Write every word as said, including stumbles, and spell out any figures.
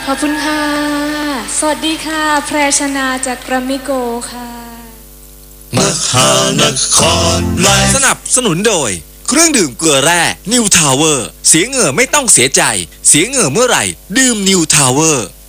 ขอบคุณค่ะสวัสดีค่ะแพรชนาจากแกรมมิโกค่ะมหานครไลฟ์สนับสนุนโดยเครื่องดื่มเกลือแร่นิวทาวเวอร์เสียเหงื่อไม่ต้องเสียใจเสียเหงื่อเมื่อไหร่ดื่มนิวทาวเวอร์